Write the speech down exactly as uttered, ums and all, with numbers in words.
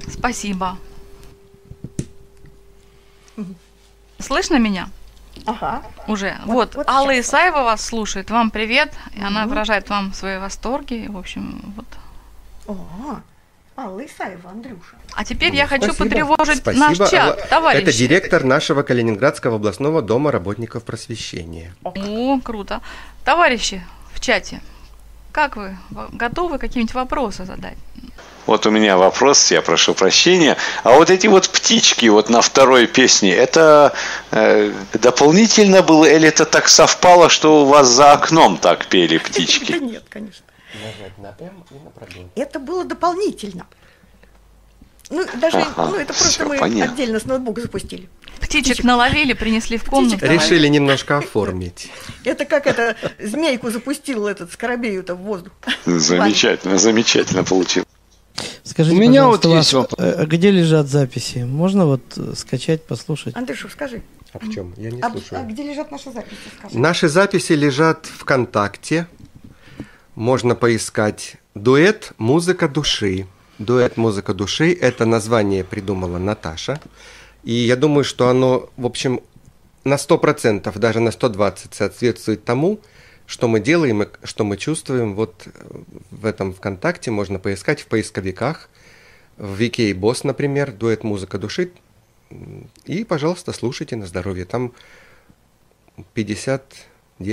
Спасибо. Слышно меня? Ага. Уже. Вот, Вот, вот Алла сейчас. Исаева вас слушает. Вам привет. И она Мгм. выражает вам свои восторги. В общем, вот. О, Алла Исаева, Андрюша. А теперь я хочу Спасибо. потревожить Спасибо, наш чат, Алла. товарищи. Это директор нашего Калининградского областного дома работников просвещения. О, круто. Товарищи в чате, как вы? Вы готовы какие-нибудь вопросы задать? Вот у меня вопрос, я прошу прощения. А вот эти вот птички вот на второй песне, это э, дополнительно было или это так совпало, что у вас за окном так пели Да птички? нет, конечно. Нажать на М и на продолжить. Это было дополнительно. Ну, даже, Ага, ну, это просто всё мы понятно. отдельно с ноутбука запустили. Птичек наловили, принесли в комнату. Птичек. Решили немножко оформить. Это как это змейку запустил этот скоробею-то в воздух. Замечательно, замечательно получилось. Скажите, У меня пожалуйста, вот есть Лав, вопрос. э, где лежат записи? Можно вот э, скачать, послушать? Андрюша, скажи, А в чем? Я не а, слушаю. а где лежат наши записи, скажи? Наши записи лежат ВКонтакте. Можно поискать «Дуэт. Музыка души». «Дуэт. Музыка души» – это название придумала Наташа. И я думаю, что оно, в общем, на сто процентов, даже на сто двадцать соответствует тому, что мы делаем и что мы чувствуем. Вот в этом ВКонтакте можно поискать в поисковиках. В Викей Босс, например, «Дуэт. Музыка души». И, пожалуйста, слушайте на здоровье. Там пятьдесят